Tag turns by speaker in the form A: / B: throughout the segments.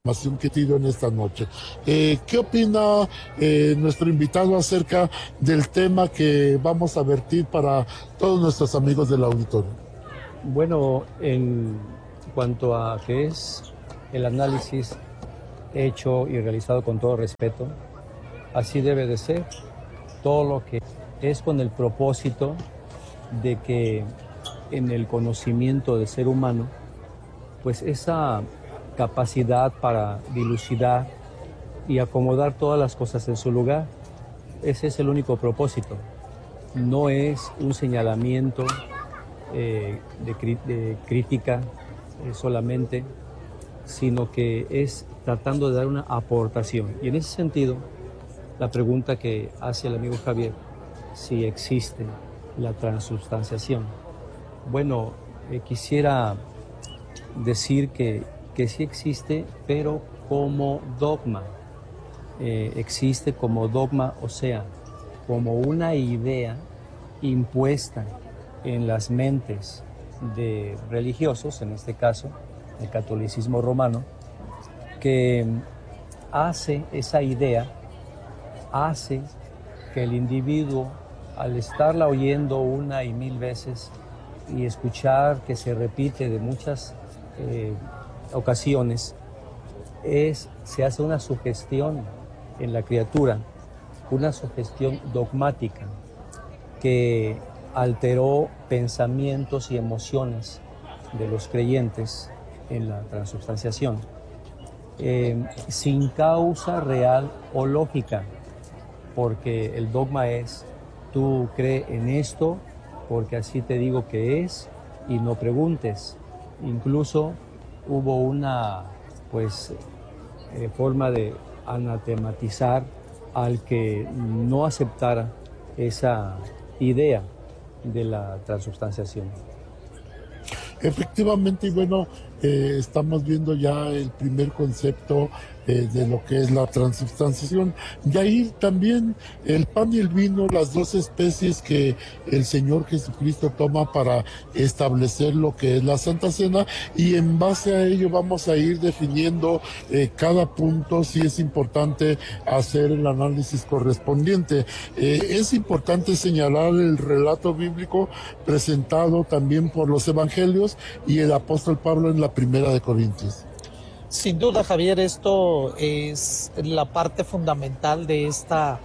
A: información que tiene en esta noche. ¿Qué opina nuestro invitado acerca del tema que vamos a vertir para todos nuestros amigos del auditorio?
B: Bueno, en cuanto a qué es el análisis hecho y realizado con todo respeto, así debe de ser. Todo lo que es con el propósito de que en el conocimiento del ser humano, pues esa capacidad para dilucidar y acomodar todas las cosas en su lugar, ese es el único propósito. No es un señalamiento de crítica solamente, sino que es tratando de dar una aportación. Y en ese sentido, la pregunta que hace el amigo Javier, si existe la transubstanciación. Bueno, quisiera decir que sí existe, pero como dogma. Existe como dogma, o sea, como una idea impuesta en las mentes de religiosos, en este caso, el catolicismo romano, que hace esa idea, hace que el individuo, al estarla oyendo una y mil veces y escuchar que se repite de muchas ocasiones, se hace una sugestión en la criatura, una sugestión dogmática que alteró pensamientos y emociones de los creyentes en la transubstanciación, sin causa real o lógica, porque el dogma es, tú cree en esto porque así te digo que es y no preguntes. Incluso hubo una forma de anatematizar al que no aceptara esa idea de la transubstanciación.
A: Efectivamente, y bueno, estamos viendo ya el primer concepto de lo que es la transubstanciación. Y ahí también el pan y el vino, las dos especies que el Señor Jesucristo toma para establecer lo que es la Santa Cena, y en base a ello vamos a ir definiendo cada punto, si es importante hacer el análisis correspondiente. Es importante señalar el relato bíblico presentado también por los evangelios y el apóstol Pablo en la Primera de Corintios.
C: Sin duda, Javier, esto es la parte fundamental de esta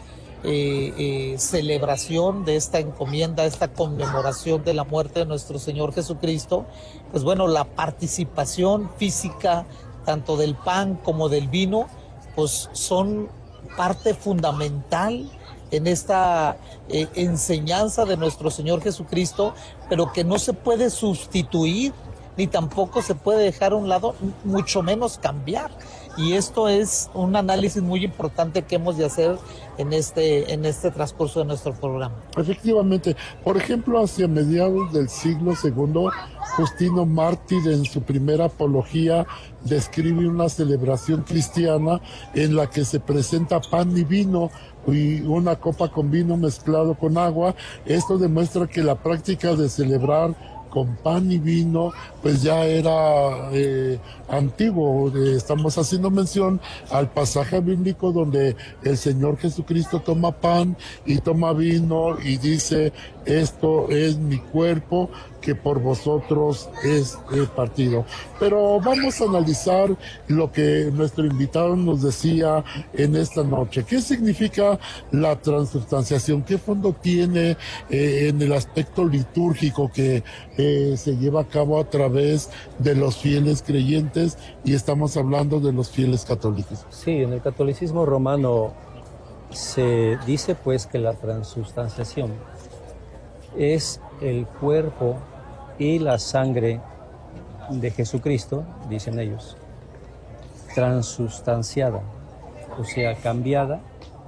C: celebración, de esta encomienda, esta conmemoración de la muerte de nuestro Señor Jesucristo. Pues bueno, la participación física tanto del pan como del vino, pues son parte fundamental en esta enseñanza de nuestro Señor Jesucristo, pero que no se puede sustituir ni tampoco se puede dejar a un lado, mucho menos cambiar. Y esto es un análisis muy importante que hemos de hacer en este transcurso de nuestro programa.
A: Efectivamente, por ejemplo, hacia mediados del siglo II, Justino Mártir en su primera apología describe una celebración cristiana en la que se presenta pan y vino y una copa con vino mezclado con agua. Esto demuestra que la práctica de celebrar con pan y vino pues ya era antiguo. Estamos haciendo mención al pasaje bíblico donde el Señor Jesucristo toma pan y toma vino y dice, esto es mi cuerpo que por vosotros es partido. Pero vamos a analizar lo que nuestro invitado nos decía en esta noche. ¿Qué significa la transubstanciación? ¿Qué fondo tiene en el aspecto litúrgico que se lleva a cabo a través de los fieles creyentes? Y estamos hablando de los fieles católicos.
B: Sí, en el catolicismo romano se dice pues que la transubstanciación es el cuerpo y la sangre de Jesucristo, dicen ellos, transubstanciada, o sea, cambiada.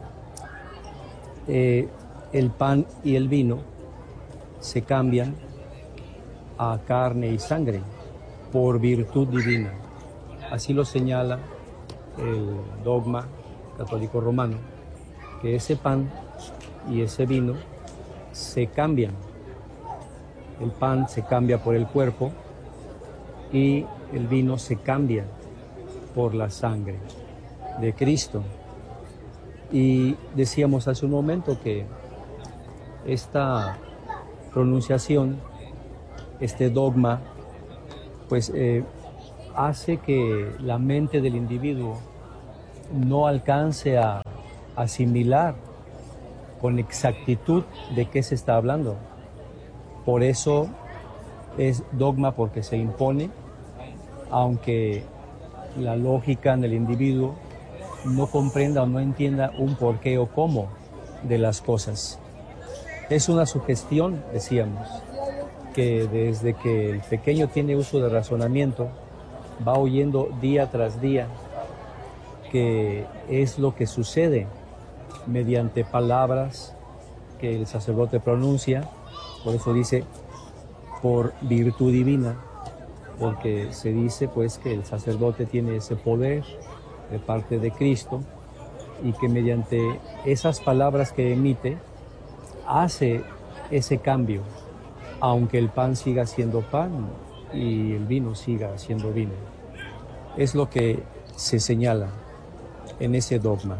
B: El pan y el vino se cambian a carne y sangre por virtud divina. Así lo señala el dogma católico romano, que ese pan y ese vino se cambian. El pan se cambia por el cuerpo y el vino se cambia por la sangre de Cristo. Y decíamos hace un momento que esta pronunciación, este dogma, pues hace que la mente del individuo no alcance a asimilar con exactitud de qué se está hablando. Por eso es dogma, porque se impone, aunque la lógica en el individuo no comprenda o no entienda un porqué o cómo de las cosas. Es una sugestión, decíamos, que desde que el pequeño tiene uso de razonamiento, va oyendo día tras día que es lo que sucede mediante palabras que el sacerdote pronuncia. Por eso dice por virtud divina, porque se dice pues que el sacerdote tiene ese poder de parte de Cristo y que mediante esas palabras que emite hace ese cambio, aunque el pan siga siendo pan y el vino siga siendo vino. Es lo que se señala en ese dogma.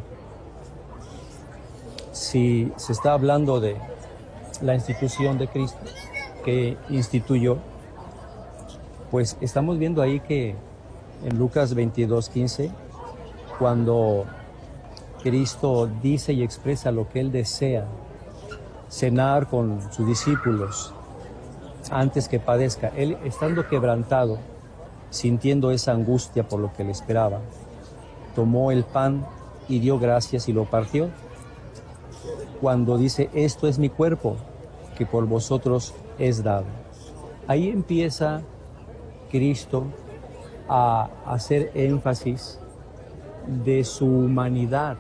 B: Si se está hablando de la institución de Cristo que instituyó, pues estamos viendo ahí que en Lucas 22:15, cuando Cristo dice y expresa lo que Él desea, cenar con sus discípulos antes que padezca, Él estando quebrantado, sintiendo esa angustia por lo que le esperaba, tomó el pan y dio gracias y lo partió. Cuando dice, esto es mi cuerpo, que por vosotros es dado. Ahí empieza Cristo a hacer énfasis de su humanidad,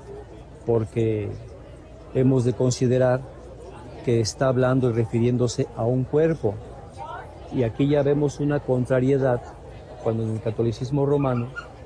B: porque hemos de considerar que está hablando y refiriéndose a un cuerpo. Y aquí ya vemos una contrariedad cuando en el catolicismo romano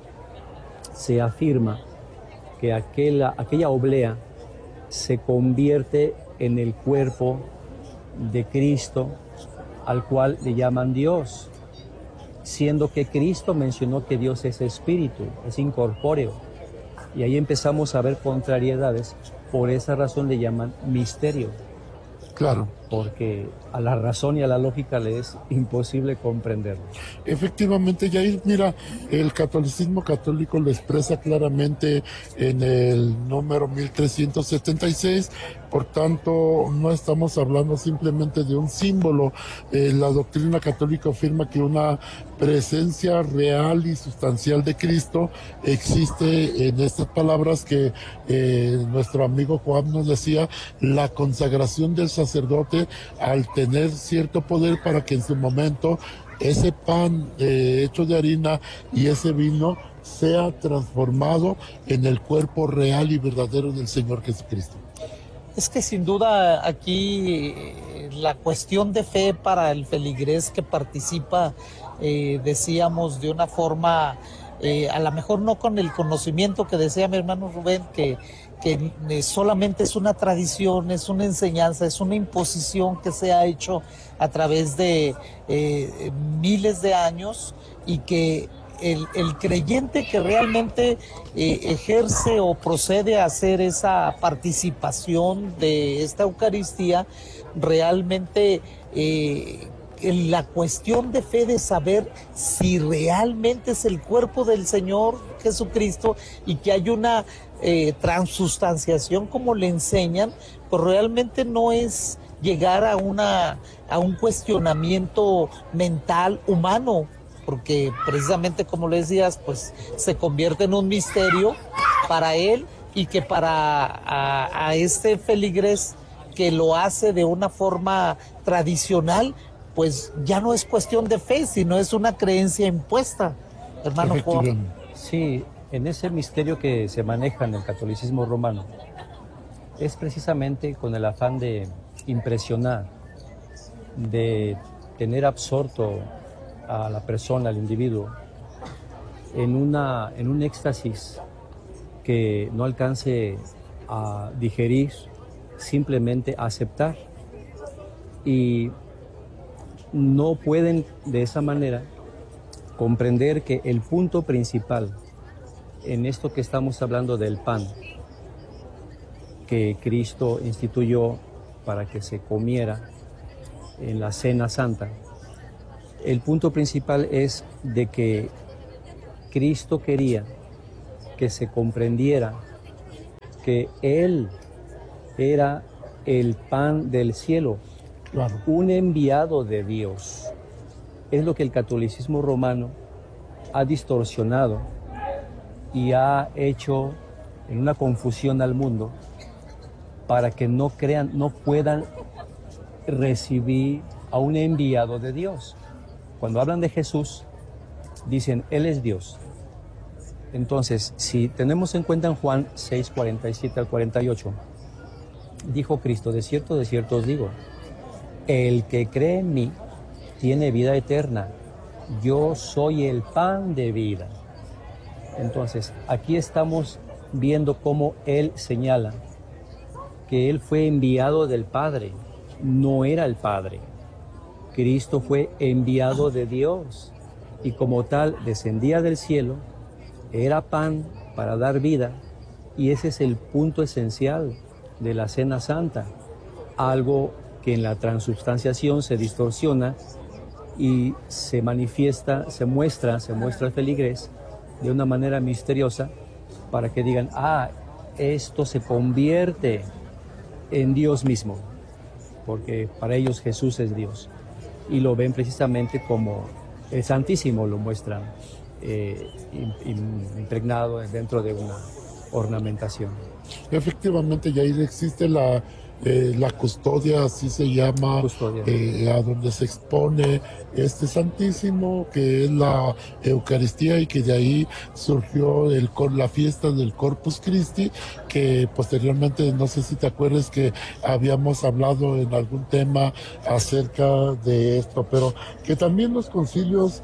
B: se afirma que aquella oblea se convierte en el cuerpo de Cristo, al cual le llaman Dios, siendo que Cristo mencionó que Dios es espíritu, es incorpóreo. Y ahí empezamos a ver contrariedades, por esa razón le llaman misterio.
A: Claro.
B: Porque a la razón y a la lógica le es imposible comprenderlo.
A: Efectivamente, Yair, mira, el catolicismo católico lo expresa claramente en el número 1376, por tanto, no estamos hablando simplemente de un símbolo. La doctrina católica afirma que una presencia real y sustancial de Cristo existe en estas palabras que nuestro amigo Juan nos decía, la consagración del sacerdote al tener cierto poder para que en su momento ese pan hecho de harina y ese vino sea transformado en el cuerpo real y verdadero del Señor Jesucristo.
C: Es que sin duda aquí la cuestión de fe para el feligrés que participa, decíamos, de una forma, a lo mejor no con el conocimiento que decía mi hermano Rubén, que solamente es una tradición, es una enseñanza, es una imposición que se ha hecho a través de miles de años, y que el creyente que realmente ejerce o procede a hacer esa participación de esta Eucaristía, realmente la cuestión de fe de saber si realmente es el cuerpo del Señor Jesucristo y que hay una transustanciación como le enseñan, pues realmente no es llegar a un cuestionamiento mental humano, porque precisamente como le decías, pues se convierte en un misterio para él, y que para a este feligrés que lo hace de una forma tradicional, pues ya no es cuestión de fe, sino es una creencia impuesta, hermano Juan.
B: Sí, en ese misterio que se maneja en el catolicismo romano, es precisamente con el afán de impresionar, de tener absorto a la persona, al individuo, en un éxtasis que no alcance a digerir, simplemente a aceptar. Y no pueden de esa manera comprender que el punto principal en esto que estamos hablando del pan que Cristo instituyó para que se comiera en la Cena Santa, el punto principal es de que Cristo quería que se comprendiera que Él era el pan del cielo,
A: Claro.
B: un enviado de Dios. Es lo que el catolicismo romano ha distorsionado y ha hecho en una confusión al mundo para que no crean, no puedan recibir a un enviado de Dios. Cuando hablan de Jesús, dicen, Él es Dios. Entonces, si tenemos en cuenta en Juan 6, 47 al 48, dijo Cristo, de cierto os digo, el que cree en mí tiene vida eterna. Yo soy el pan de vida. Entonces, aquí estamos viendo cómo Él señala que Él fue enviado del Padre, no era el Padre. Cristo fue enviado de Dios y como tal descendía del cielo, era pan para dar vida y ese es el punto esencial de la Cena Santa, algo que en la transubstanciación se distorsiona y se manifiesta, se muestra el feligrés de una manera misteriosa para que digan, esto se convierte en Dios mismo, porque para ellos Jesús es Dios y lo ven precisamente como el Santísimo lo muestran impregnado dentro de una ornamentación.
A: Efectivamente, Yair, existe la custodia, así se llama, a donde se expone este Santísimo, que es la Eucaristía, y que de ahí surgió la fiesta del Corpus Christi, que posteriormente, no sé si te acuerdas que habíamos hablado en algún tema acerca de esto, pero que también los concilios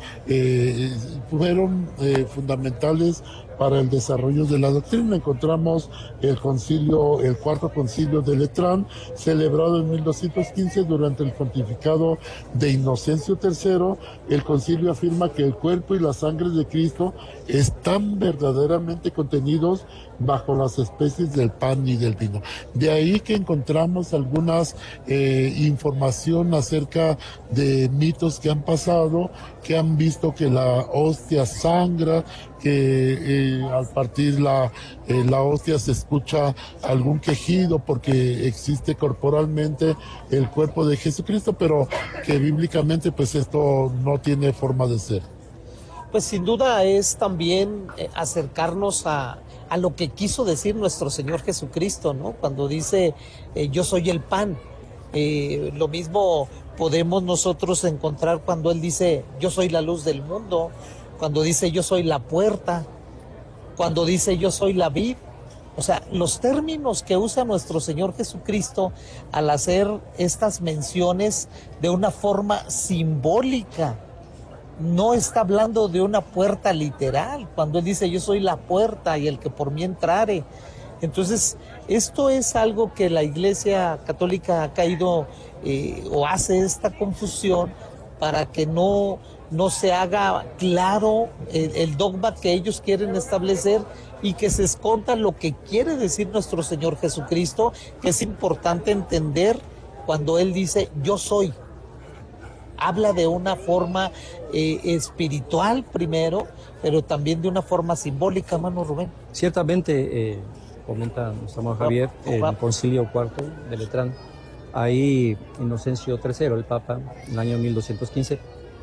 A: fueron fundamentales para el desarrollo de la doctrina. Encontramos el cuarto concilio de Letrán, celebrado en 1215 durante el pontificado de Inocencio III. El concilio afirma que el cuerpo y la sangre de Cristo están verdaderamente contenidos bajo las especies del pan y del vino. De ahí que encontramos algunas información acerca de mitos que han pasado, que han visto que la hostia sangra, que al partir la hostia se escucha algún quejido porque existe corporalmente el cuerpo de Jesucristo, pero que bíblicamente pues esto no tiene forma de ser.
C: Pues sin duda es también acercarnos a lo que quiso decir nuestro Señor Jesucristo, ¿no? Cuando dice, yo soy el pan. Lo mismo podemos nosotros encontrar cuando Él dice, yo soy la luz del mundo, cuando dice, yo soy la puerta, cuando dice, yo soy la vid. O sea, los términos que usa nuestro Señor Jesucristo al hacer estas menciones de una forma simbólica, no está hablando de una puerta literal, cuando Él dice, yo soy la puerta y el que por mí entrare. Entonces, esto es algo que la Iglesia Católica ha caído o hace esta confusión para que no se haga claro el dogma que ellos quieren establecer y que se esconda lo que quiere decir nuestro Señor Jesucristo, que es importante entender cuando Él dice, yo soy. Habla de una forma espiritual primero, pero también de una forma simbólica, hermano Rubén.
B: Ciertamente, comenta nuestro hermano Javier, el concilio cuarto de Letrán, ahí Inocencio III, el Papa, en el año 1215,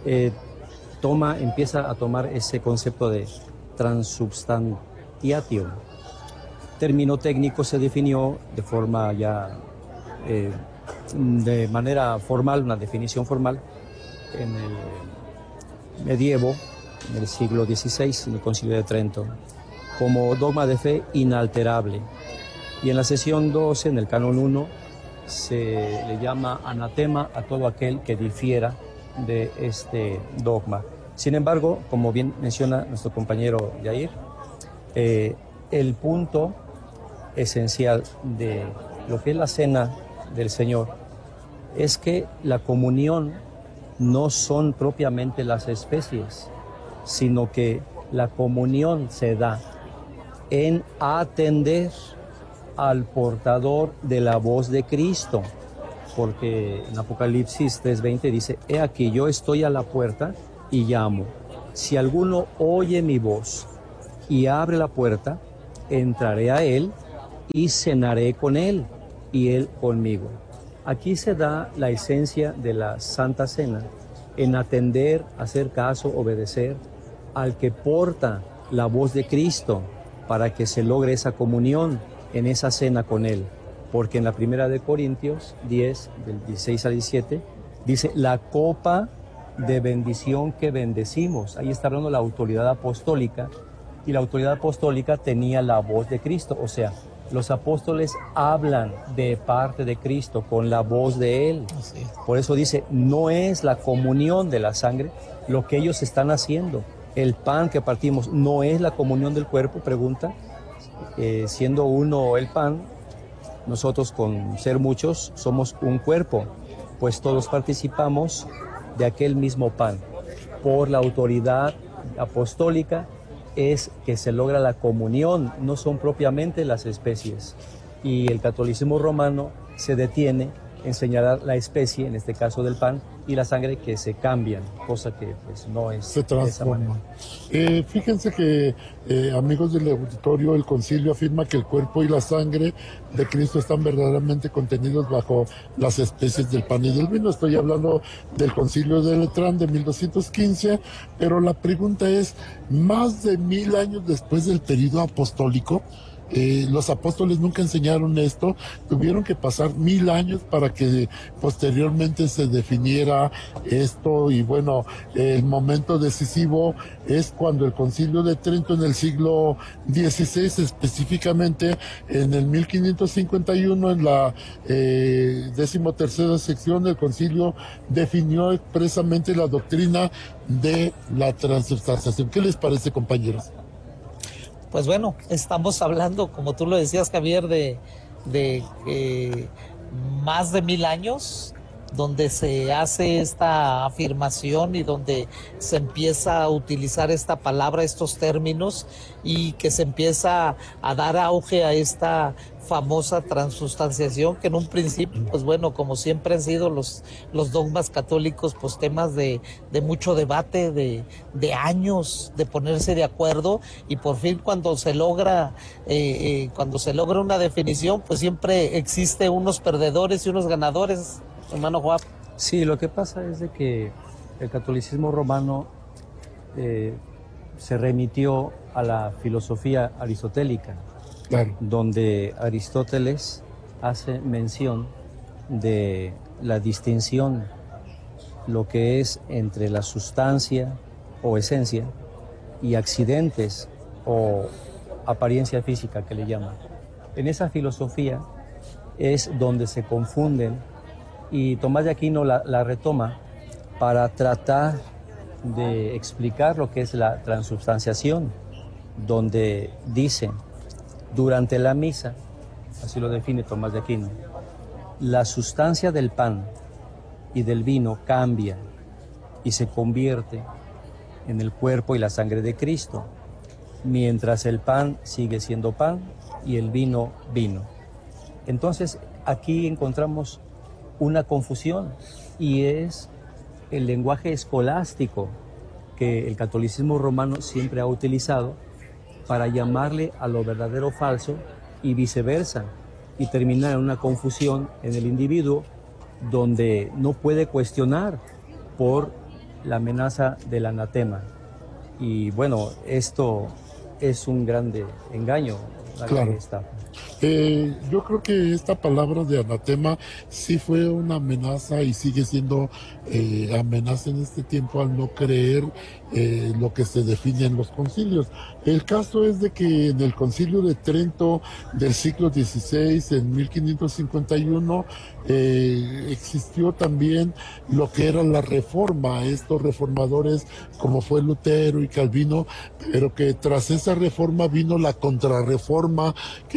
B: empieza a tomar ese concepto de transubstantiatio. Término técnico se definió de forma ya, de manera formal, una definición formal, en el medievo, en el siglo XVI, en el Concilio de Trento, como dogma de fe inalterable. Y en la sesión 12, en el canon 1, se le llama anatema a todo aquel que difiera de este dogma. Sin embargo, como bien menciona nuestro compañero Yair, el punto esencial de lo que es la cena del Señor es que la comunión no son propiamente las especies, sino que la comunión se da en atender al portador de la voz de Cristo, porque en Apocalipsis 3:20 dice: he aquí, yo estoy a la puerta y llamo. Si alguno oye mi voz y abre la puerta, entraré a él y cenaré con él y él conmigo. Aquí se da la esencia de la Santa Cena, en atender, hacer caso, obedecer al que porta la voz de Cristo, para que se logre esa comunión en esa cena con Él. Porque en la primera de Corintios 10, del 16 al 17, dice: la copa de bendición que bendecimos. Ahí está hablando la autoridad apostólica, y la autoridad apostólica tenía la voz de Cristo. O sea, los apóstoles hablan de parte de Cristo con la voz de Él. Por eso dice, no es la comunión de la sangre lo que ellos están haciendo. El pan que partimos no es la comunión del cuerpo, pregunta. Siendo uno el pan, nosotros con ser muchos somos un cuerpo, pues todos participamos de aquel mismo pan. Por la autoridad apostólica es que se logra la comunión, no son propiamente las especies. Y el catolicismo romano se detiene en señalar la especie, en este caso del pan, y la sangre, que se cambian, cosa que pues no es
A: se transforma.
B: De esa manera.
A: Fíjense que, amigos del auditorio, el concilio afirma que el cuerpo y la sangre de Cristo están verdaderamente contenidos bajo las especies del pan y del vino. Estoy hablando del concilio de Letrán de 1215, pero la pregunta es, más de 1000 años después del período apostólico, los apóstoles nunca enseñaron esto, tuvieron que pasar 1000 años para que posteriormente se definiera esto. Y bueno, el momento decisivo es cuando el Concilio de Trento en el siglo XVI, específicamente en el 1551, en la 13ª sección del concilio, definió expresamente la doctrina de la transubstanciación. ¿Qué les parece, compañeros?
C: Pues bueno, estamos hablando, como tú lo decías, Javier, de más de 1000 años, donde se hace esta afirmación y donde se empieza a utilizar esta palabra, estos términos, y que se empieza a dar auge a esta famosa transubstanciación, que en un principio, pues bueno, como siempre han sido los dogmas católicos, pues temas de mucho debate, de años de ponerse de acuerdo, y por fin cuando se logra una definición, pues siempre existe unos perdedores y unos ganadores, hermano Juan.
B: Sí, lo que pasa es de que el catolicismo romano se remitió a la filosofía aristotélica,
A: Claro.
B: donde Aristóteles hace mención de la distinción, lo que es entre la sustancia o esencia y accidentes o apariencia física, que le llaman. En esa filosofía es donde se confunden, y Tomás de Aquino la retoma para tratar de explicar lo que es la transubstanciación, donde dice: durante la misa, así lo define Tomás de Aquino, la sustancia del pan y del vino cambia y se convierte en el cuerpo y la sangre de Cristo, mientras el pan sigue siendo pan y el vino, vino. Entonces, aquí encontramos una confusión, y es el lenguaje escolástico que el catolicismo romano siempre ha utilizado para llamarle a lo verdadero falso y viceversa, y terminar en una confusión en el individuo donde no puede cuestionar por la amenaza del anatema. Y bueno, esto es un grande engaño, una
A: Claro.
B: gran estafa.
A: Yo creo que esta palabra de anatema sí fue una amenaza y sigue siendo amenaza en este tiempo al no creer lo que se define en los concilios. El caso es de que en el concilio de Trento del siglo XVI, en 1551, existió también lo que era la reforma, estos reformadores como fue Lutero y Calvino, pero que tras esa reforma vino la contrarreforma, que la Iglesia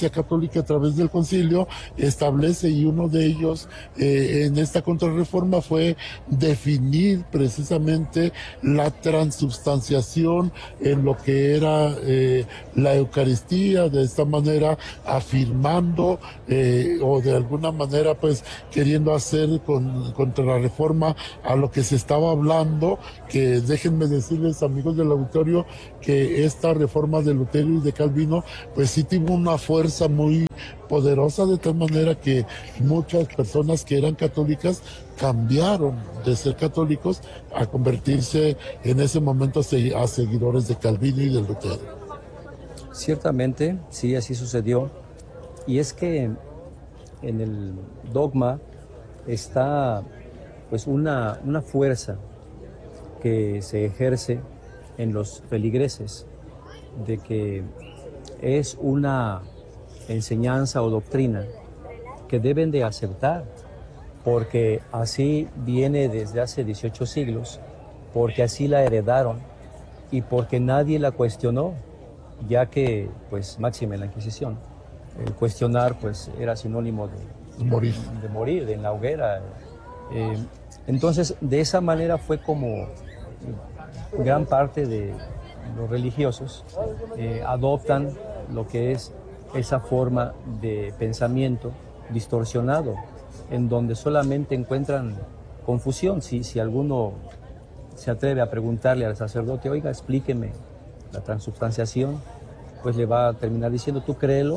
A: Iglesia Católica a través del concilio establece, y uno de ellos en esta contrarreforma fue definir precisamente la transubstanciación en lo que era la Eucaristía, de esta manera afirmando o de alguna manera pues queriendo hacer contra la reforma a lo que se estaba hablando, que déjenme decirles, amigos del auditorio, que esta reforma de Lutero y de Calvino pues sí tuvo una fuerza muy poderosa, de tal manera que muchas personas que eran católicas cambiaron de ser católicos a convertirse en ese momento a seguidores de Calvino y de Lutero.
B: Ciertamente, sí, así sucedió. Y es que en el dogma está pues una fuerza que se ejerce en los feligreses, de que es una enseñanza o doctrina que deben de aceptar, porque así viene desde hace 18 siglos, porque así la heredaron y porque nadie la cuestionó, ya que, pues, máxime en la Inquisición, el cuestionar, pues, era sinónimo de morir en la hoguera. Entonces, de esa manera fue como gran parte de los religiosos adoptan lo que es esa forma de pensamiento distorsionado, en donde solamente encuentran confusión. Si alguno se atreve a preguntarle al sacerdote, oiga, explíqueme la transubstanciación, pues le va a terminar diciendo, tú créelo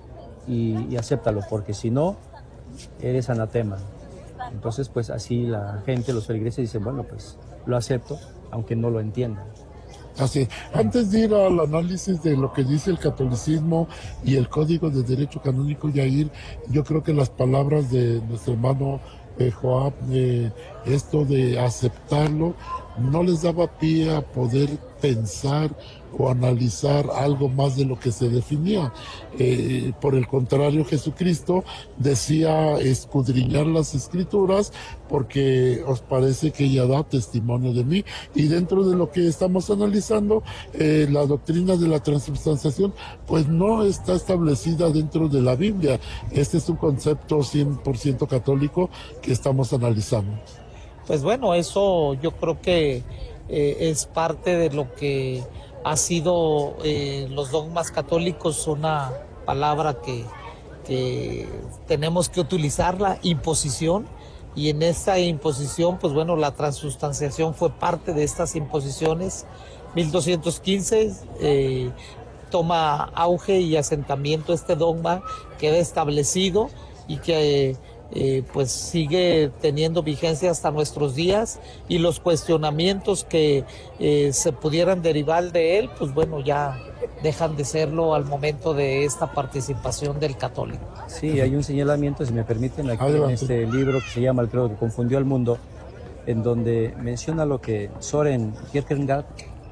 B: y acéptalo, porque si no, eres anatema. Entonces, pues así la gente, los feligreses dicen, bueno, pues lo acepto, aunque no lo entiendan.
A: Así, antes de ir al análisis de lo que dice el catolicismo y el Código de Derecho Canónico, Yair, yo creo que las palabras de nuestro hermano Joab, esto de aceptarlo, no les daba pie a poder pensar o analizar algo más de lo que se definía. Por el contrario, Jesucristo decía escudriñar las Escrituras porque os parece que ella da testimonio de mí. Y dentro de lo que estamos analizando, la doctrina de la transubstanciación pues no está establecida dentro de la Biblia. Este es un concepto 100% católico que estamos analizando.
C: Pues bueno, eso yo creo que es parte de lo que ha sido los dogmas católicos, una palabra que tenemos que utilizarla, imposición, y en esa imposición, pues bueno, la transubstanciación fue parte de estas imposiciones. 1215 toma auge y asentamiento este dogma, queda establecido y que pues sigue teniendo vigencia hasta nuestros días, y los cuestionamientos que se pudieran derivar de él, pues bueno, ya dejan de serlo al momento de esta participación del católico.
B: Sí, hay un señalamiento, si me permiten, aquí en este libro que se llama El credo que confundió al mundo, en donde menciona lo que Søren Kierkegaard,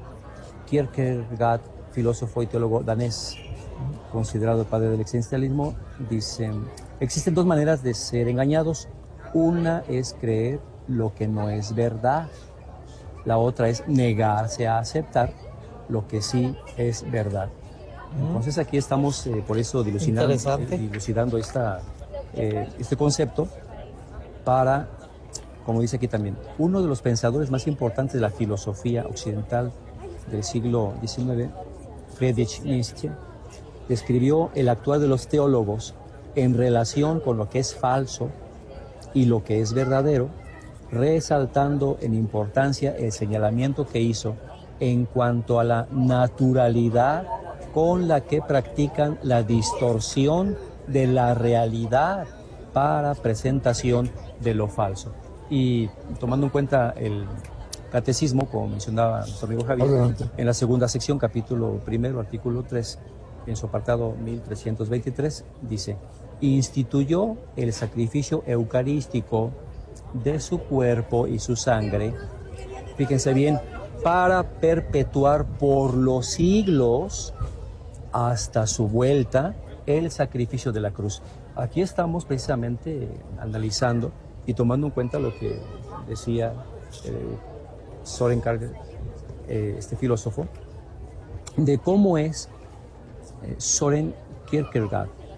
B: filósofo y teólogo danés, considerado el padre del existencialismo, dice: existen dos maneras de ser engañados. Una es creer lo que no es verdad. La otra es negarse a aceptar lo que sí es verdad. Entonces aquí estamos por eso dilucidando este concepto para, como dice aquí también, uno de los pensadores más importantes de la filosofía occidental del siglo XIX, Friedrich Nietzsche, describió el actuar de los teólogos en relación con lo que es falso y lo que es verdadero, resaltando en importancia el señalamiento que hizo en cuanto a la naturalidad con la que practican la distorsión de la realidad para presentación de lo falso. Y tomando en cuenta el catecismo, como mencionaba nuestro amigo Javier, adelante, en la segunda sección, capítulo 1, artículo 3, en su apartado 1323, dice: instituyó el sacrificio eucarístico de su cuerpo y su sangre, fíjense bien, para perpetuar por los siglos hasta su vuelta el sacrificio de la cruz. Aquí estamos precisamente analizando y tomando en cuenta lo que decía Søren Kierkegaard, este filósofo, de cómo es Søren Kierkegaard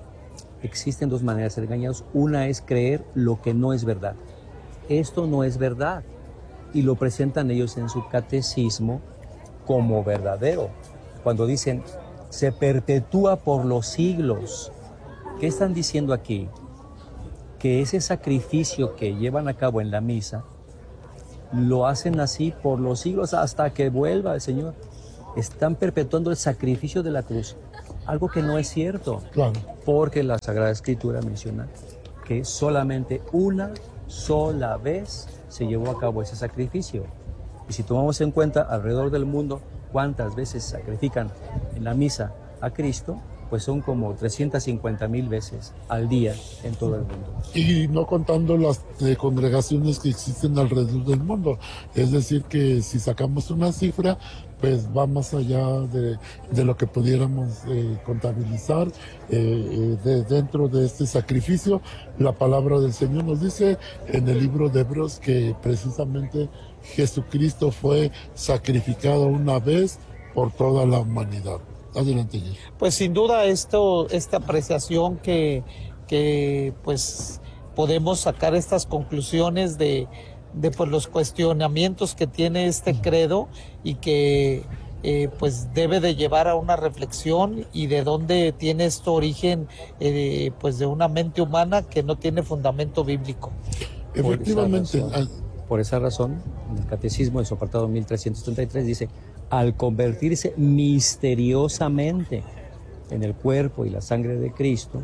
B: existen dos maneras de ser engañados. Una es creer lo que no es verdad. Esto no es verdad. Y lo presentan ellos en su catecismo como verdadero. Cuando dicen, se perpetúa por los siglos. ¿Qué están diciendo aquí? Que ese sacrificio que llevan a cabo en la misa, lo hacen así por los siglos hasta que vuelva el Señor. Están perpetuando el sacrificio de la cruz, algo que no es cierto,
A: Claro.
B: porque la Sagrada Escritura menciona que solamente una sola vez se llevó a cabo ese sacrificio. Y si tomamos en cuenta alrededor del mundo cuántas veces sacrifican en la misa a Cristo, pues son como 350,000 veces al día en todo el mundo.
A: Y no contando las congregaciones que existen alrededor del mundo. Es decir, que si sacamos una cifra, pues va más allá de lo que pudiéramos contabilizar dentro de este sacrificio. La palabra del Señor nos dice en el libro de Hebreos que precisamente Jesucristo fue sacrificado una vez por toda la humanidad. Adelante, Gil.
C: Pues sin duda esta apreciación que pues podemos sacar estas conclusiones de pues los cuestionamientos que tiene este credo y que pues debe de llevar a una reflexión y de dónde tiene esto origen pues de una mente humana que no tiene fundamento bíblico.
A: Efectivamente.
B: Por esa razón, en el Catecismo, en su apartado 1333, dice, al convertirse misteriosamente en el cuerpo y la sangre de Cristo,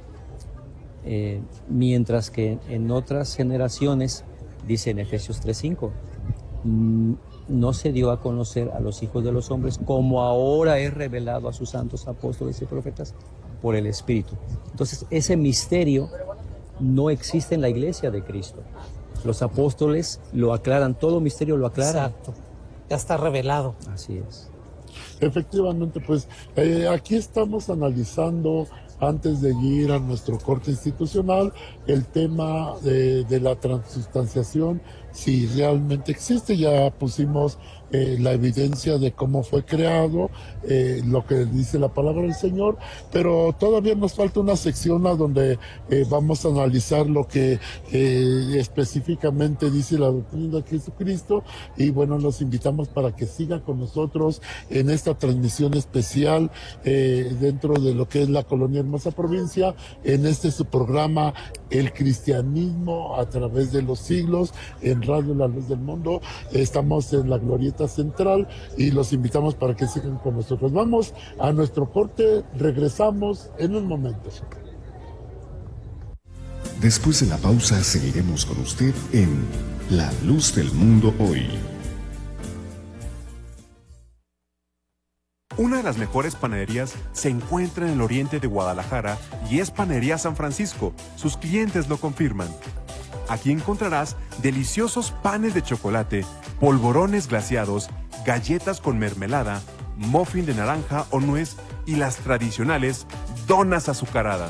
B: mientras que en otras generaciones, dice en Efesios 3:5, no se dio a conocer a los hijos de los hombres como ahora es revelado a sus santos apóstoles y profetas por el Espíritu. Entonces, ese misterio no existe en la iglesia de Cristo. Los apóstoles lo aclaran, todo misterio lo aclaran.
C: Exacto, ya está revelado.
B: Así es.
A: Efectivamente, pues aquí estamos analizando, antes de ir a nuestro corte institucional, el tema de la transubstanciación, si realmente existe. Ya pusimos la evidencia de cómo fue creado, lo que dice la palabra del Señor, pero todavía nos falta una sección a donde vamos a analizar lo que específicamente dice la doctrina de Jesucristo. Y bueno, los invitamos para que sigan con nosotros en esta transmisión especial dentro de lo que es la Colonia Hermosa Provincia, en su programa El Cristianismo a través de los siglos, en Radio La Luz del Mundo. Estamos en la Glorieta Central y los invitamos para que sigan con nosotros. Vamos a nuestro corte, regresamos en un momento.
D: Después de la pausa seguiremos con usted en La Luz del Mundo Hoy.
E: Una de las mejores panaderías se encuentra en el oriente de Guadalajara y es Panadería San Francisco. Sus clientes lo confirman. Aquí encontrarás deliciosos panes de chocolate, polvorones glaseados, galletas con mermelada, muffin de naranja o nuez y las tradicionales donas azucaradas.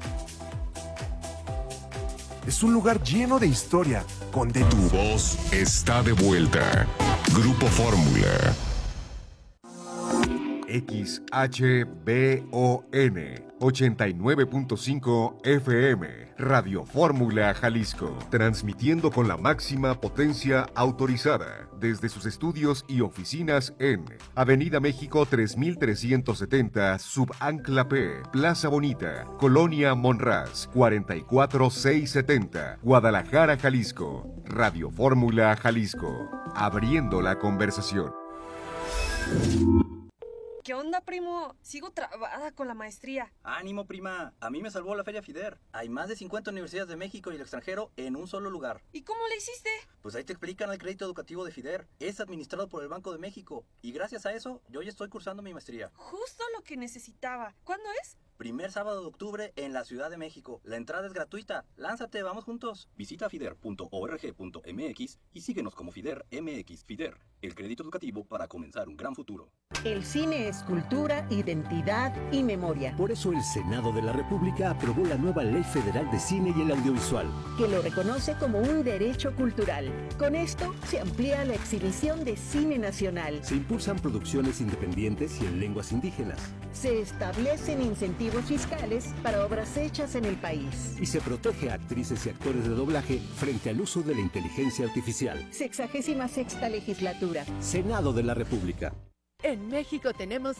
E: Es un lugar lleno de historia, con
D: Tu voz está de vuelta. Grupo Fórmula. XHBON 89.5 FM, Radio Fórmula Jalisco, transmitiendo con la máxima potencia autorizada desde sus estudios y oficinas en Avenida México 3370, Subancla P, Plaza Bonita, Colonia Monraz, 44670, Guadalajara, Jalisco. Radio Fórmula Jalisco, abriendo la conversación.
F: ¿Qué onda, primo? Sigo trabada con la maestría.
G: Ánimo, prima. A mí me salvó la Feria FIDER. Hay más de 50 universidades de México y el extranjero en un solo lugar.
F: ¿Y cómo le hiciste?
G: Pues ahí te explican el crédito educativo de FIDER. Es administrado por el Banco de México. Y gracias a eso, yo ya estoy cursando mi maestría.
F: Justo lo que necesitaba. ¿Cuándo es?
G: Primer sábado de octubre en la Ciudad de México. La entrada es gratuita. Lánzate, vamos juntos. Visita fider.org.mx y síguenos como FIDER MX. FIDER, el crédito educativo para comenzar un gran futuro.
H: El cine es cultura, identidad y memoria.
I: Por eso el Senado de la República aprobó la nueva Ley Federal de Cine y el Audiovisual,
H: que lo reconoce como un derecho cultural. Con esto se amplía la exhibición de cine nacional.
I: Se impulsan producciones independientes y en lenguas indígenas.
H: Se establecen incentivos incentivos fiscales para obras hechas en el país.
I: Y se protege a actrices y actores de doblaje frente al uso de la inteligencia artificial.
H: 66ª legislatura.
I: Senado de la República.
J: En México tenemos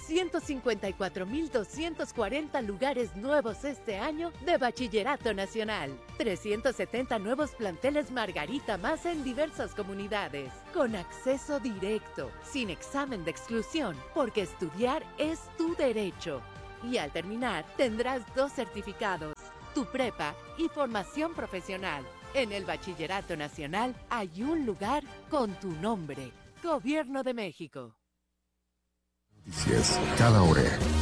J: 154.240 lugares nuevos este año de Bachillerato Nacional. 370 nuevos planteles Margarita Más en diversas comunidades, con acceso directo, sin examen de exclusión, porque estudiar es tu derecho. Y al terminar, tendrás 2 certificados, tu prepa y formación profesional. En el Bachillerato Nacional hay un lugar con tu nombre. Gobierno de México.
D: Noticias cada hora.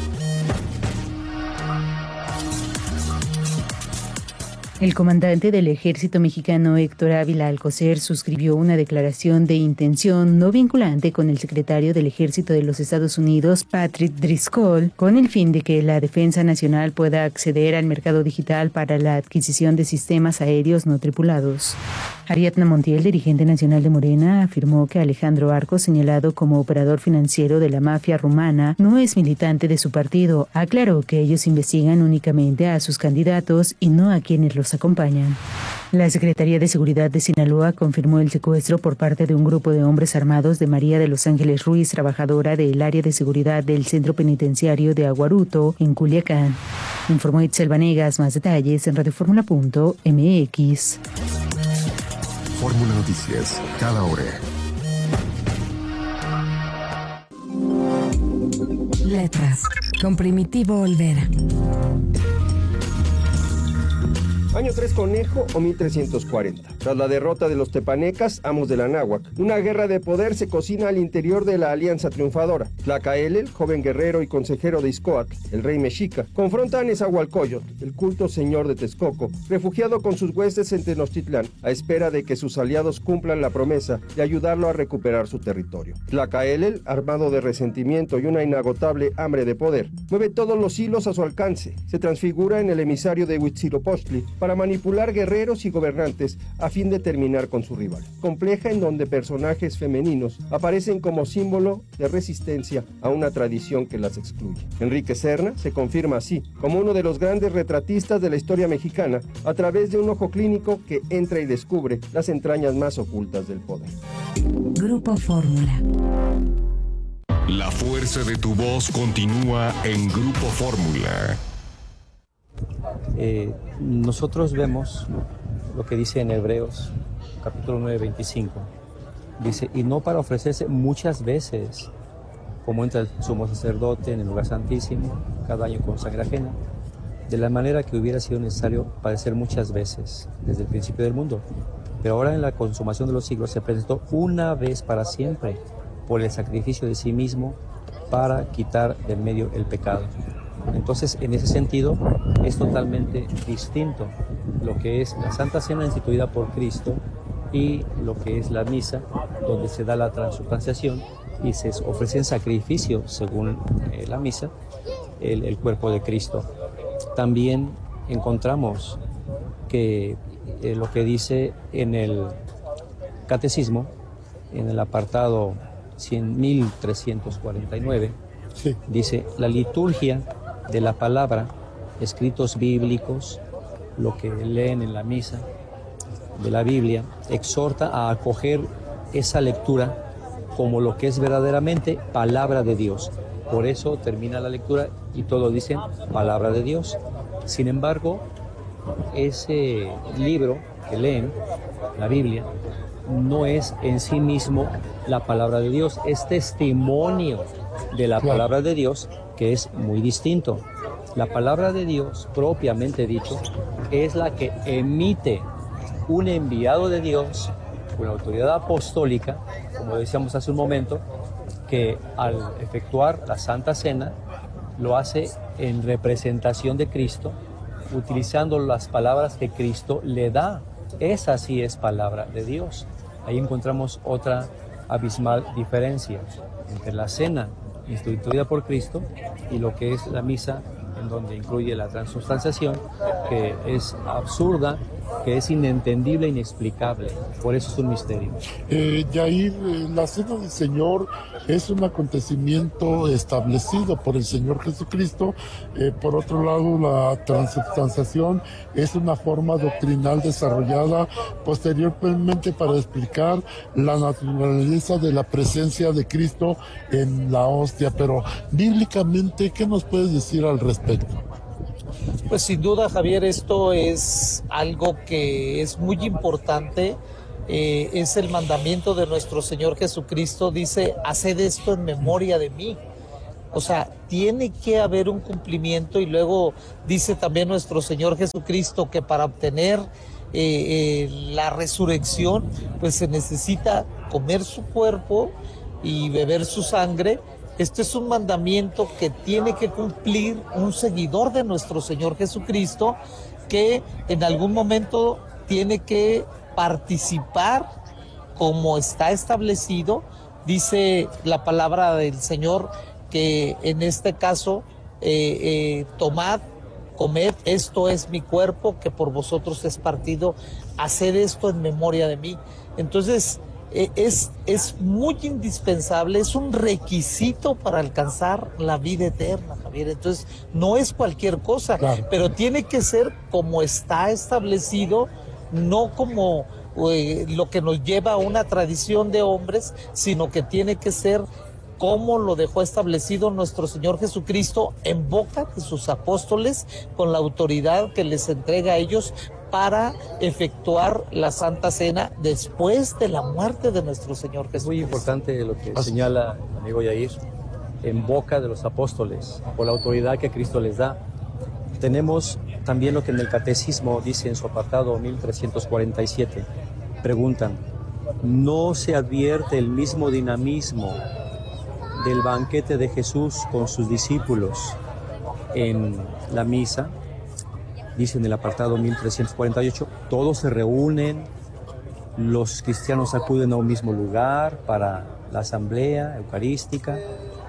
K: El comandante del ejército mexicano Héctor Ávila Alcocer suscribió una declaración de intención no vinculante con el secretario del Ejército de los Estados Unidos, Patrick Driscoll, con el fin de que la Defensa Nacional pueda acceder al mercado digital para la adquisición de sistemas aéreos no tripulados. Ariadna Montiel, dirigente nacional de Morena, afirmó que Alejandro Arcos, señalado como operador financiero de la mafia rumana, no es militante de su partido. Aclaró que ellos investigan únicamente a sus candidatos y no a quienes los acompañan. La Secretaría de Seguridad de Sinaloa confirmó el secuestro por parte de un grupo de hombres armados de María de los Ángeles Ruiz, trabajadora del área de seguridad del Centro Penitenciario de Aguaruto, en Culiacán. Informó Itzel Vanegas. Más detalles en radioformula.mx.
D: Fórmula Noticias, cada hora.
L: Letras, con Primitivo Olvera.
M: Año 3 Conejo o 1340. Tras la derrota de los tepanecas, amos de la náhuac, una guerra de poder se cocina al interior de la alianza triunfadora. Tlacaelel, joven guerrero y consejero de Ixcoatl, el rey mexica, confronta a Nezahualcóyotl, el culto señor de Texcoco, refugiado con sus huestes en Tenochtitlán, a espera de que sus aliados cumplan la promesa de ayudarlo a recuperar su territorio. Tlacaelel, armado de resentimiento y una inagotable hambre de poder, mueve todos los hilos a su alcance. Se transfigura en el emisario de Huitzilopochtli para manipular guerreros y gobernantes a fin de terminar con su rival. Compleja, en donde personajes femeninos aparecen como símbolo de resistencia a una tradición que las excluye. Enrique Serna se confirma así como uno de los grandes retratistas de la historia mexicana a través de un ojo clínico que entra y descubre las entrañas más ocultas del poder.
L: Grupo Fórmula.
D: La fuerza de tu voz continúa en Grupo Fórmula.
B: Nosotros vemos lo que dice en Hebreos, capítulo 9, 25. Dice, y no para ofrecerse muchas veces, como entra el sumo sacerdote en el lugar santísimo, cada año con sangre ajena, de la manera que hubiera sido necesario padecer muchas veces, desde el principio del mundo. Pero ahora en la consumación de los siglos se presentó una vez para siempre, por el sacrificio de sí mismo, para quitar del medio el pecado. Entonces, en ese sentido, es totalmente distinto lo que es la Santa Cena instituida por Cristo y lo que es la misa, donde se da la transubstanciación y se ofrece en sacrificio, según la misa, el cuerpo de Cristo. También encontramos que lo que dice en el Catecismo, en el apartado 1349, sí, dice, la liturgia de la palabra, escritos bíblicos, lo que leen en la misa de la Biblia, exhorta a acoger esa lectura como lo que es verdaderamente palabra de Dios. Por eso termina la lectura y todos dicen palabra de Dios. Sin embargo, ese libro que leen, la Biblia, no es en sí mismo la palabra de Dios, es testimonio de la palabra de Dios, que es muy distinto. La palabra de Dios, propiamente dicho, es la que emite un enviado de Dios, una autoridad apostólica, como decíamos hace un momento, que al efectuar la Santa Cena lo hace en representación de Cristo, utilizando las palabras que Cristo le da. Esa sí es palabra de Dios. Ahí encontramos otra abismal diferencia entre la cena instituida por Cristo y lo que es la misa, en donde incluye la transubstanciación, que es absurda que es inentendible e inexplicable. Por eso es un misterio.
A: Yair, la Cena del Señor es un acontecimiento establecido por el Señor Jesucristo. Por otro lado, la transubstanciación es una forma doctrinal desarrollada posteriormente para explicar la naturaleza de la presencia de Cristo en la hostia. Pero bíblicamente, ¿qué nos puedes decir al respecto?
C: Pues sin duda, Javier, esto es algo que es muy importante. Es el mandamiento de nuestro Señor Jesucristo. Dice, haced esto en memoria de mí. O sea, tiene que haber un cumplimiento. Y luego dice también nuestro Señor Jesucristo que para obtener la resurrección, pues se necesita comer su cuerpo y beber su sangre. Este es un mandamiento que tiene que cumplir un seguidor de nuestro Señor Jesucristo, que en algún momento tiene que participar como está establecido. Dice la palabra del Señor que en este caso, tomad, comed, esto es mi cuerpo que por vosotros es partido, haced esto en memoria de mí. Entonces, es muy indispensable, es un requisito para alcanzar la vida eterna, Javier. Entonces, no es cualquier cosa, claro, pero tiene que ser como está establecido, no como lo que nos lleva a una tradición de hombres, sino que tiene que ser como lo dejó establecido nuestro Señor Jesucristo en boca de sus apóstoles, con la autoridad que les entrega a ellos para efectuar la Santa Cena después de la muerte de nuestro Señor Jesucristo.
B: Muy importante lo que señala el amigo Yair, en boca de los apóstoles, por la autoridad que Cristo les da. Tenemos también lo que en el Catecismo dice en su apartado 1347. Preguntan, ¿no se advierte el mismo dinamismo del banquete de Jesús con sus discípulos en la misa? Dice en el apartado 1348, todos se reúnen, los cristianos acuden a un mismo lugar para la asamblea eucarística,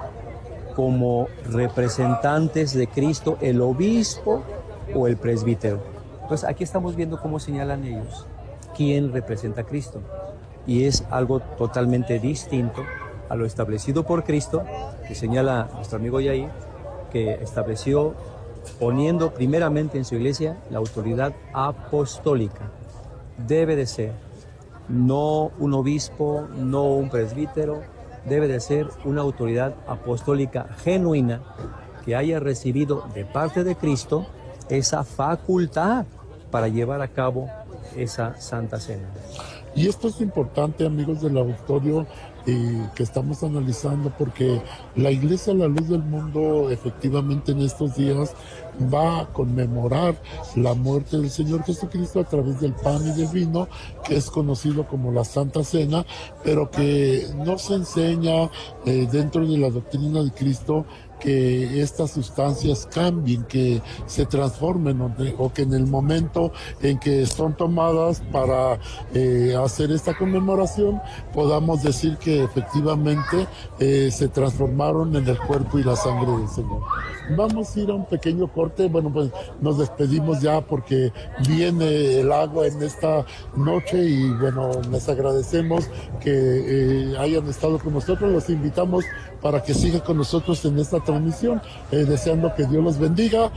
B: como representantes de Cristo, el obispo o el presbítero. Entonces aquí estamos viendo cómo señalan ellos quién representa a Cristo. Y es algo totalmente distinto a lo establecido por Cristo, que señala nuestro amigo Yair, que estableció poniendo primeramente en su iglesia la autoridad apostólica. Debe de ser, no un obispo, no un presbítero, debe de ser una autoridad apostólica genuina que haya recibido de parte de Cristo esa facultad para llevar a cabo esa Santa Cena.
A: Y esto es importante, amigos del auditorio, que estamos analizando, porque la Iglesia, la luz del mundo, efectivamente en estos días va a conmemorar la muerte del Señor Jesucristo a través del pan y del vino, que es conocido como la Santa Cena, pero que no se enseña dentro de la doctrina de Cristo que estas sustancias cambien, que se transformen, o que en el momento en que son tomadas para hacer esta conmemoración podamos decir que efectivamente se transformaron en el cuerpo y la sangre del Señor. Vamos a ir a un pequeño corte. Bueno, pues nos despedimos ya porque viene el agua en esta noche y bueno, les agradecemos que hayan estado con nosotros. Los invitamos para que sigan con nosotros en esta transmisión, deseando que Dios los bendiga.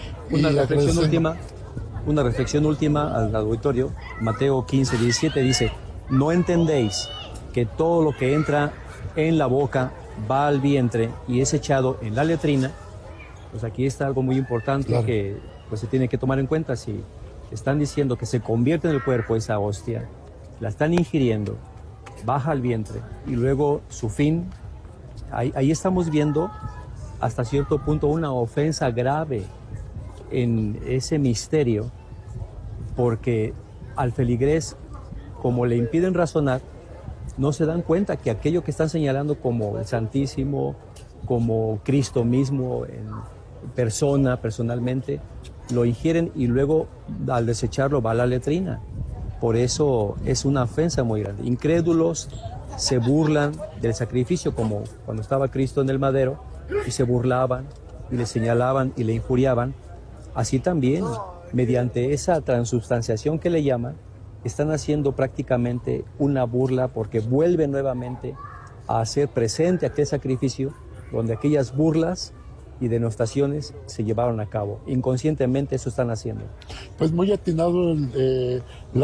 B: Una reflexión última al auditorio. Mateo 15:17 dice, ¿no entendéis que todo lo que entra en la boca va al vientre y es echado en la letrina? Pues aquí está algo muy importante, claro, que pues se tiene que tomar en cuenta. Si están diciendo que se convierte en el cuerpo esa hostia, la están ingiriendo, baja al vientre y luego su fin, ahí estamos viendo hasta cierto punto una ofensa grave en ese misterio, porque al feligrés, como le impiden razonar, no se dan cuenta que aquello que están señalando como el Santísimo, como Cristo mismo en persona, personalmente, lo ingieren y luego al desecharlo va a la letrina. Por eso es una ofensa muy grande. Incrédulos se burlan del sacrificio, como cuando estaba Cristo en el madero, y se burlaban y le señalaban y le injuriaban. Así también mediante esa transubstanciación que le llaman, están haciendo prácticamente una burla porque vuelve nuevamente a hacer presente aquel sacrificio donde aquellas burlas y denostaciones se llevaron a cabo. Inconscientemente eso están haciendo.
A: Pues muy atinado el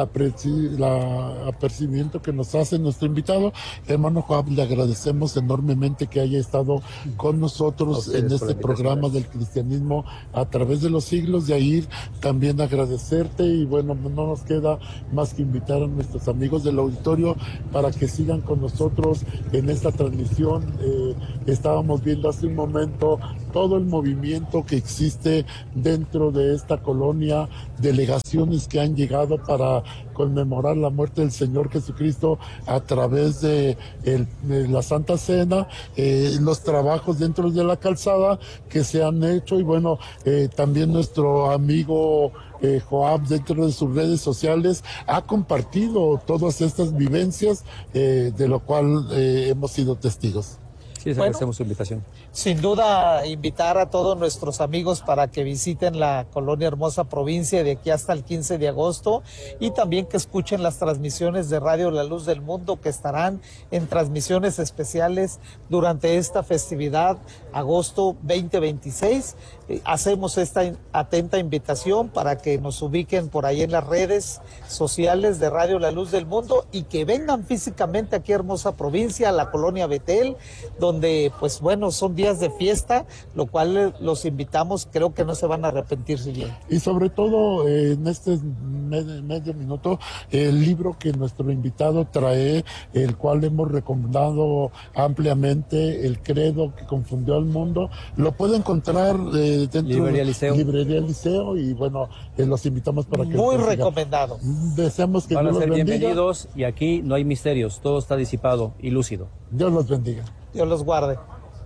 A: apercibimiento que nos hace nuestro invitado. Hermano Joab, le agradecemos enormemente que haya estado con nosotros en este programa del cristianismo a través de los siglos. Yair, también agradecerte, y bueno, no nos queda más que invitar a nuestros amigos del auditorio para que sigan con nosotros en esta transmisión. Estábamos viendo hace un momento todo el movimiento que existe dentro de esta colonia, delegaciones que han llegado para conmemorar la muerte del Señor Jesucristo a través de la Santa Cena, los trabajos dentro de la calzada que se han hecho, y bueno, también nuestro amigo Joab, dentro de sus redes sociales, ha compartido todas estas vivencias, de lo cual hemos sido testigos.
B: Sí, les agradecemos su invitación.
C: Sin duda, invitar a todos nuestros amigos para que visiten la Colonia Hermosa Provincia de aquí hasta el 15 de agosto, y también que escuchen las transmisiones de Radio La Luz del Mundo, que estarán en transmisiones especiales durante esta festividad, agosto 2026. Hacemos esta atenta invitación para que nos ubiquen por ahí en las redes sociales de Radio La Luz del Mundo, y que vengan físicamente aquí a Hermosa Provincia, a la Colonia Betel, donde pues bueno, son días de fiesta, lo cual los invitamos, creo que no se van a arrepentir si bien.
A: Y sobre todo, en este medio minuto, el libro que nuestro invitado trae, el cual hemos recomendado ampliamente, El Credo que confundió al mundo, lo puede encontrar dentro
B: Librería
A: de Librería Liceo, y bueno, los invitamos para que
C: muy recomendado.
A: Deseamos que
B: van
A: Dios
B: a ser
A: los bendiga.
B: bienvenidos, y aquí no hay misterios, todo está disipado y lúcido.
A: Dios los bendiga.
C: Dios los guarde.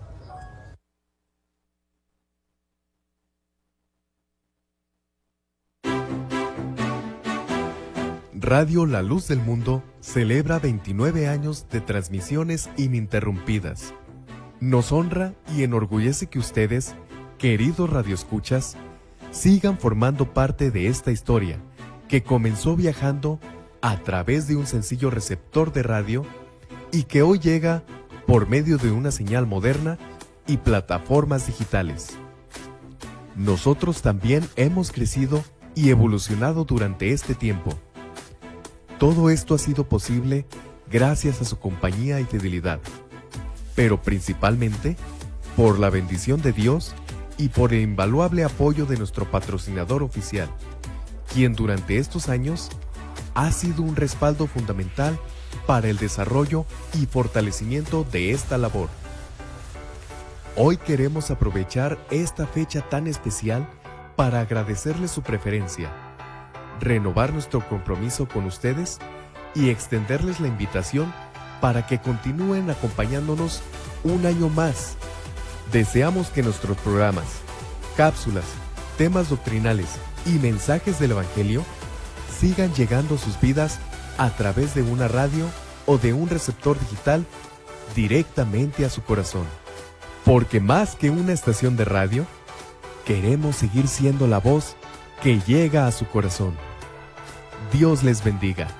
E: Radio La Luz del Mundo celebra 29 años de transmisiones ininterrumpidas. Nos honra y enorgullece que ustedes, queridos radioescuchas, sigan formando parte de esta historia que comenzó viajando a través de un sencillo receptor de radio y que hoy llega por medio de una señal moderna y plataformas digitales. Nosotros también hemos crecido y evolucionado durante este tiempo. Todo esto ha sido posible gracias a su compañía y fidelidad, pero principalmente por la bendición de Dios y por el invaluable apoyo de nuestro patrocinador oficial, quien durante estos años ha sido un respaldo fundamental para el desarrollo y fortalecimiento de esta labor. Hoy queremos aprovechar esta fecha tan especial para agradecerles su preferencia, renovar nuestro compromiso con ustedes y extenderles la invitación para que continúen acompañándonos un año más. Deseamos que nuestros programas, cápsulas, temas doctrinales y mensajes del Evangelio sigan llegando a sus vidas a través de una radio o de un receptor digital directamente a su corazón. Porque más que una estación de radio, queremos seguir siendo la voz que llega a su corazón. Dios les bendiga.